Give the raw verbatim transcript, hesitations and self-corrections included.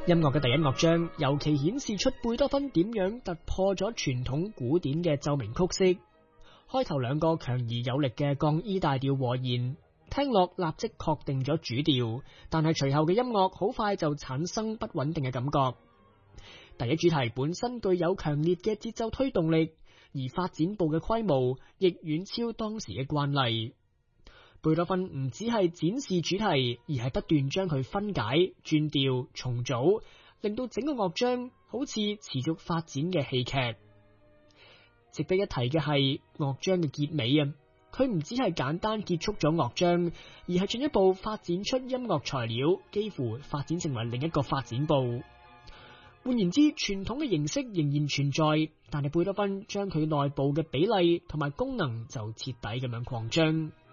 音樂嘅第一樂章尤其顯示出貝多芬點樣突破咗傳統古典嘅奏鳴曲式。開頭兩個強而有力嘅降 E 大調和弦，聽落立即確定咗主調，但係隨後嘅音樂好快就產生不穩定嘅感覺。第一主題本身具有強烈嘅節奏推動力，而發展部嘅規模亦遠超當時嘅慣例。貝多芬唔只係展示主題，而係不斷將佢分解、轉調、重組，令到整個樂章好似持續發展嘅戲劇。值得一提嘅係樂章嘅結尾啊，佢唔只係簡單結束咗樂章，而係進一步發展出音樂材料，幾乎發展成為另一個發展部。換言之，傳統嘅形式仍然存在，但係貝多芬將佢內部嘅比例同埋功能就徹底咁樣擴張。